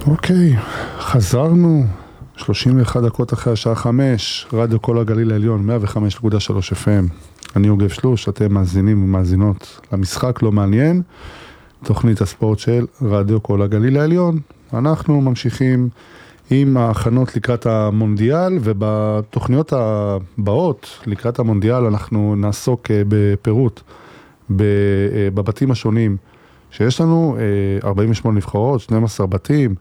אוקיי, חזרנו, 31 דקות אחרי השעה 5, רדיו כל הגליל העליון, 105.3 FM. אני יוגב שלוש, אתם מאזינים ומאזינות למשחק לא מעניין, תוכנית הספורט של רדיו כל הגליל העליון. אנחנו ממשיכים עם ההכנות לקראת המונדיאל, ובתוכניות הבאות לקראת המונדיאל אנחנו נעסוק בפירוט בבתים השונים שיש לנו, 48 נבחרות, 12 בתים.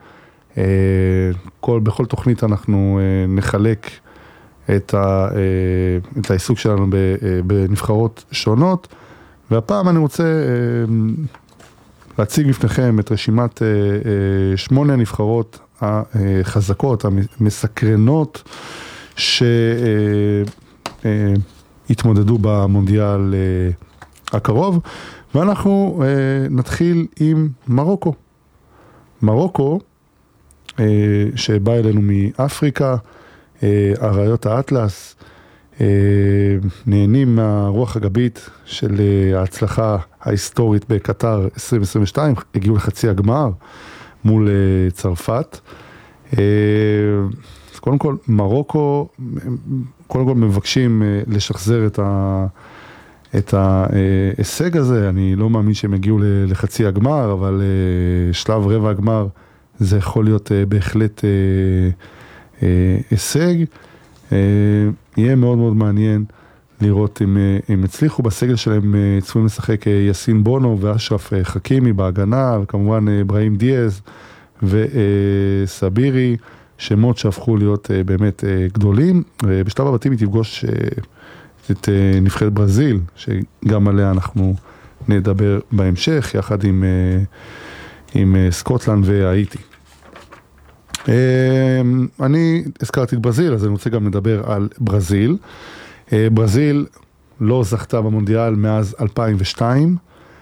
בכל תוכנית אנחנו נחלק את העיסוק שלנו בנבחרות שונות, והפעם אני רוצה להציג בפניכם את רשימת 8 הנבחרות החזקות, המסקרנות, שהתמודדו במונדיאל הקרוב, ואנחנו נתחיל עם מרוקו. מרוקו, שבא אלינו מאפריקה, אריות האטלס, נהנים מהרוח הגבית של ההצלחה ההיסטורית בקטר 2022, הגיעו לחצי הגמר מול צרפת. אז קודם כל, מרוקו, קודם כל מבקשים לשחזר את ההישג הזה. אני לא מאמין שהם הגיעו לחצי הגמר, אבל שלב רבע הגמר זה יכול להיות בהחלט הישג. יהיה מאוד מאוד מעניין לראות אם הצליחו. בסגל שלהם צפויים לשחק יאסין בונו ואשרף חכימי בהגנה, וכמובן אברהים דיאז וסבירי, שמות שהפכו להיות באמת גדולים. בשלב הבתים היא תפגוש את נבחרת ברזיל, שגם עליה אנחנו נדבר בהמשך, יחד עם סקוטלנד והאיטי. אני הזכרתי את ברזיל, אז אני רוצה גם לדבר על ברזיל. ברזיל לא זכתה במונדיאל מאז 2002,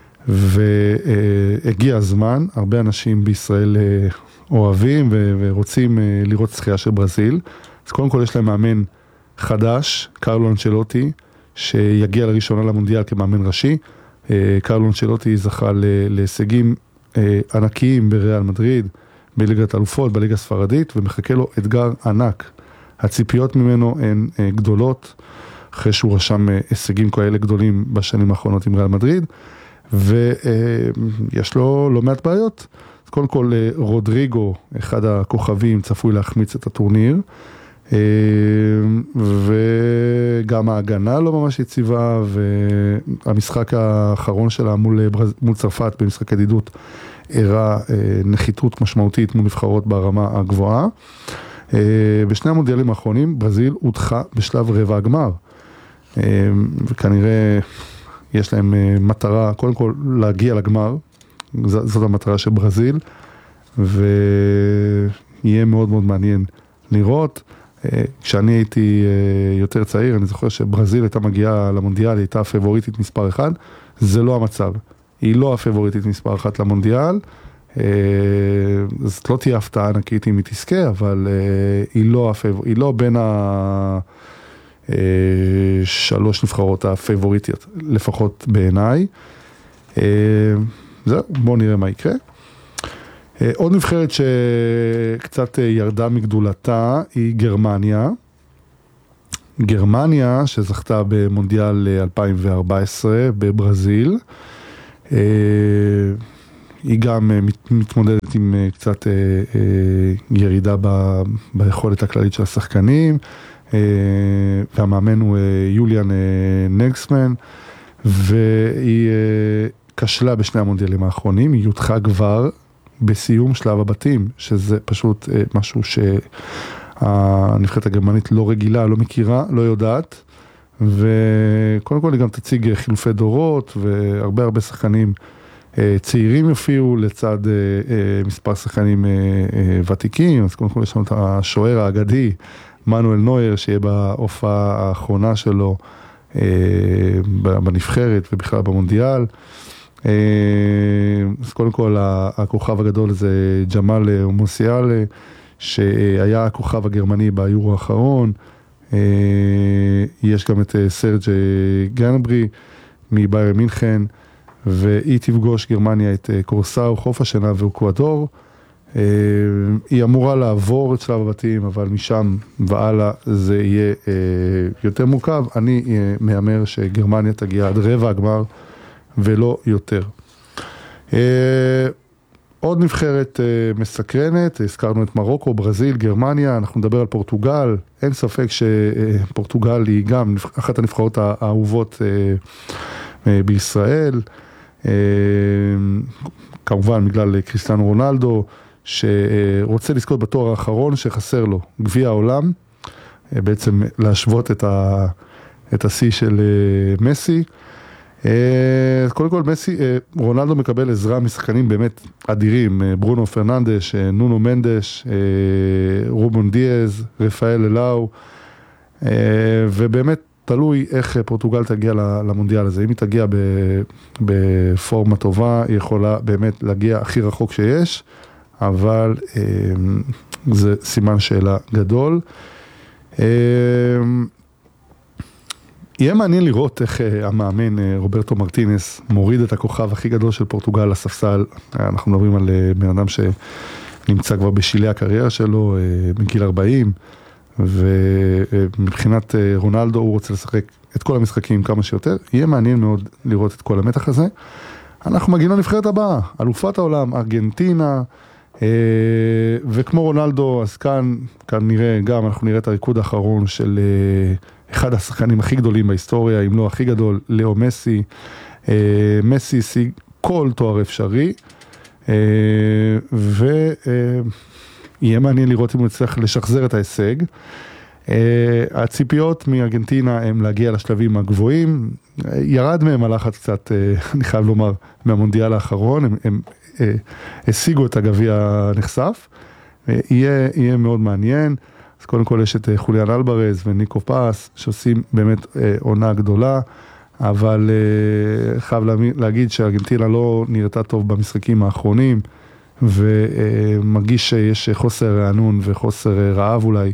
והגיע הזמן, הרבה אנשים בישראל אוהבים ורוצים לראות זכייה של ברזיל. אז קודם כל יש להם מאמן חדש, קרלו אנצ'לוטי, שיגיע לראשונה למונדיאל כמאמן ראשי. קרלו אנצ'לוטי זכה להישגים ענקיים בריאל מדריד, בליגת אלופות, בליגה הספרדית, ומחכה לו אתגר ענק. הציפיות ממנו הן גדולות, אחרי שהוא רשם הישגים כאלה גדולים בשנים האחרונות עם ריאל מדריד, ויש לו לא מעט בעיות. אז קודם כל, רודריגו, אחד הכוכבים, צפוי להחמיץ את הטורניר, וגם ההגנה לא ממש יציבה, והמשחק האחרון שלה מול צרפת במשחק ידידות הראה נחיתות משמעותית מול נבחרות ברמה הגבוהה. בשני המונדיאלים האחרונים ברזיל הודחה בשלב רבע הגמר, וכנראה יש להם מטרה קודם כל להגיע לגמר, זאת המטרה של ברזיל, ויהיה מאוד מאוד מעניין לראות. כשאני הייתי יותר צעיר, אני זוכר שברזיל הייתה מגיעה למונדיאל, היא הייתה הפייבוריטית מספר 1, זה לא המצב. היא לא הפייבוריטית מספר 1 למונדיאל, אז לא תהיה הפתעה ענקית אם היא תזכה, אבל היא לא בין שלוש נבחרות הפייבוריטיות, לפחות בעיניי. זהו, בואו נראה מה יקרה. עוד נבחרת שקצת ירדה מגדולתה היא גרמניה. גרמניה שזכתה במונדיאל 2014 בברזיל. היא גם מתמודדת עם קצת ירידה ביכולת הכללית של השחקנים, והמאמן הוא יוליאן נגסמן, והיא כשלה בשני המונדיאלים האחרונים. היא יודחה כבר בסיום שלב הבתים, שזה פשוט משהו שהנבחרת הגרמנית לא רגילה, לא מכירה, לא יודעת, וקודם כל היא גם תציג חילופי דורות, והרבה שחקנים צעירים יופיעו לצד מספר שחקנים ותיקים. אז קודם כל יש לנו את השוער האגדי, מנואל נויר, שיהיה בהופעה האחרונה שלו בנבחרת ובכלל במונדיאל. אז קודם כל הכוכב הגדול זה ג'מאל מוסיאלה, שהיה הכוכב הגרמני ביורו האחרון. יש גם את סרג' גנברי מביירן מינכן, והיא תפגוש גרמניה את קורסאו, חוף השנה ואקוודור. היא אמורה לעבור את שלב הבתים, אבל משם והלאה זה יהיה יותר מורכב. אני מאמר שגרמניה תגיע עד רבע הגמר ולא יותר. עוד נבחרת מסקרנת, הזכרנו את מרוקו, ברזיל, גרמניה, אנחנו נדבר על פורטוגל, אין ספק שפורטוגל היא גם אחת הנבחרות האהובות בישראל, כמובן בגלל קריסטיאנו רונלדו, שרוצה לזכות בתואר האחרון שחסר לו, גביע העולם, בעצם להשוות את השיא של מסי. קודם כל רונלדו מקבל עזרה משחקנים באמת אדירים, ברונו פרננדש, נונו מנדש, רובן דיאז, רפאל אלאו, ובאמת תלוי איך פורטוגל תגיע למונדיאל הזה. אם היא תגיע בפורמה טובה, היא יכולה באמת להגיע הכי רחוק שיש, אבל זה סימן שאלה גדול. יהיה מעניין לראות איך המאמן רוברטו מרטינס מוריד את הכוכב הכי גדול של פורטוגל לספסל. אנחנו מדברים על בן אדם שנמצא כבר בשילי הקריירה שלו, בגיל 40, ומבחינת רונלדו הוא רוצה לשחק את כל המשחקים כמה שיותר. יהיה מעניין מאוד לראות את כל המתח הזה. אנחנו מגיעים לנבחרת הבאה, אלופת העולם, ארגנטינה, וכמו רונלדו, אז כאן נראה גם, אנחנו נראה את הריקוד האחרון של אחד השחקנים הכי גדולים בהיסטוריה, אם לא הכי גדול, לאו מסי. מסי השיג כל תואר אפשרי, ויהיה מעניין לראות אם הוא יצטרך לשחזר את ההישג. הציפיות מארגנטינה הם להגיע לשלבים הגבוהים, ירד מהם הלחץ קצת, אני חייב לומר, מהמונדיאל האחרון, הם השיגו את הגביע הנחשף, יהיה מאוד מעניין. אז קודם כל יש את חוליאן אלברז וניקו פס, שעושים באמת עונה גדולה, אבל חייב להגיד שארגנטינה לא נראתה טוב במשחקים האחרונים, ומרגיש שיש חוסר רענון וחוסר רעב אולי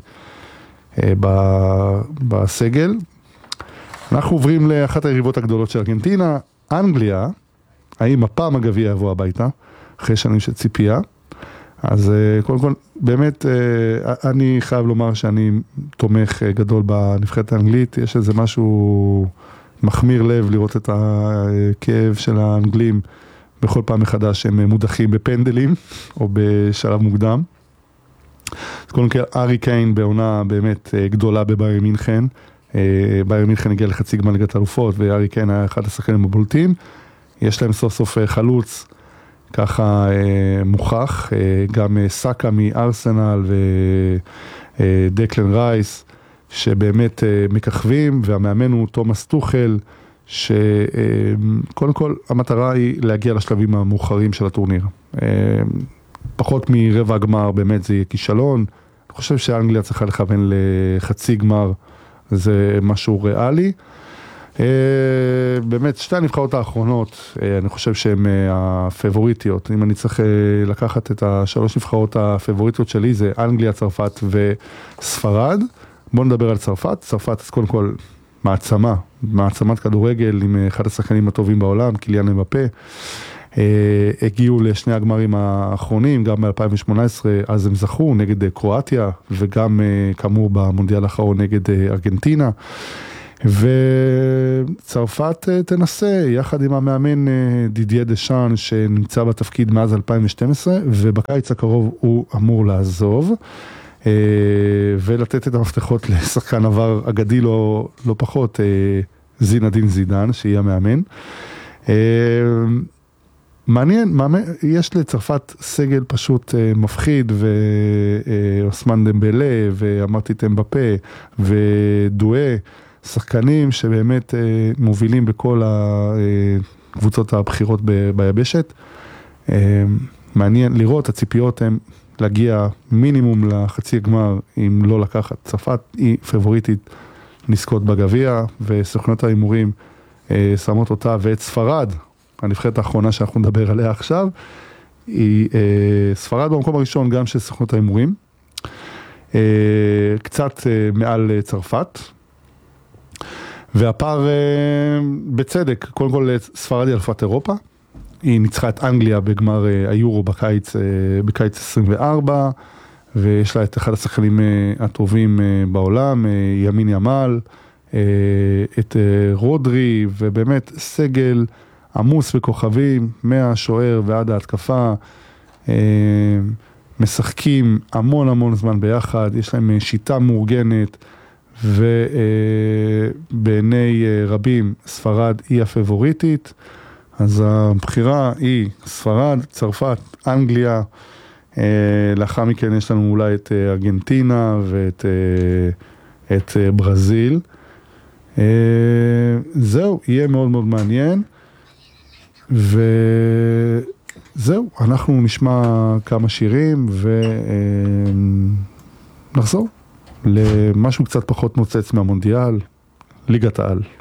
בסגל. אנחנו עוברים לאחת היריבות הגדולות של ארגנטינה, אנגליה. האם הפעם הגביע יבוא הביתה, אחרי שנים של ציפייה. אז קודם כל, באמת, אני חייב לומר שאני תומך גדול בנבחרת האנגלית, יש איזה משהו מחמיר לב לראות את הכאב של האנגלים בכל פעם מחדש שהם מודחים בפנדלים או בשלב מוקדם. אז קודם כל, ארי קיין בעונה באמת גדולה בביירן מינכן, ביירן מינכן הגיע לחצי גמר ליגת האלופות, וארי קיין היה אחד השחקנים הבולטים, יש להם סוף סוף חלוץ, ככה מוכח, גם סאקה מארסנל ודקלן רייס, שבאמת מככבים, והמאמן הוא תומאס טוחל, שקודם כל המטרה היא להגיע לשלבים המאוחרים של הטורניר. פחות מרבע הגמר באמת זה יהיה כישלון, אני חושב שאנגליה צריכה לכוון לחצי גמר, זה משהו ריאלי. באמת שתי הנבחרות האחרונות, אני חושב שהן הפבוריטיות, אם אני צריך לקחת את השלוש נבחרות הפבוריטיות שלי, זה אנגליה, צרפת וספרד. בואו נדבר על צרפת. צרפת אז קודם כל מעצמת כדורגל עם אחד השחקנים הטובים בעולם, קיליאן אמבפה. הגיעו לשני הגמרים האחרונים, גם ב-2018, אז הם זכו נגד קרואטיה, וגם כאמור במונדיאל האחרון נגד ארגנטינה. וצרפת תנסה יחד עם המאמן דידיה דשאן שנמצא בתפקיד מאז 2012, ובקיץ הקרוב הוא אמור לעזוב ולתת את המפתחות לשחקן עבר אגדי לא פחות, זינדין זידן, שיהיה המאמן. מעניין, יש לצרפת סגל פשוט מפחיד, ואוסמן דמבלה ואמרתי אמבפה ודואה, שחקנים שבאמת מובילים בכל הקבוצות הבחירות ביבשת. מעניין לראות, הציפיות הן להגיע מינימום לחצי הגמר, אם לא לקחת. צרפת היא פבוריטית לזכות בגביע, וסוכנות ההימורים שמות אותה, ואת ספרד, הנבחרת האחרונה שאנחנו נדבר עליה עכשיו, היא ספרד במקום הראשון גם של סוכנות ההימורים, קצת מעל צרפת, והפער בצדק, קודם כל ספרד היא אלופת אירופה, היא ניצחה את אנגליה בגמר היורו בקיץ 24, ויש לה את אחד השחקנים הטובים בעולם, ימין ימל, את רודרי, ובאמת סגל עמוס וכוכבים, מהשוער ועד ההתקפה, משחקים המון זמן ביחד, יש להם שיטה מאורגנת, ובעיני רבים ספרד היא הפבוריטית, אז הבחירה היא ספרד, צרפת, אנגליה, לאחר מכן יש לנו אולי את ארגנטינה ואת ברזיל. זהו, יהיה מאוד מעניין, וזהו, אנחנו נשמע כמה שירים ונחזור למשהו קצת פחות נוצץ מהמונדיאל, ליגת העל.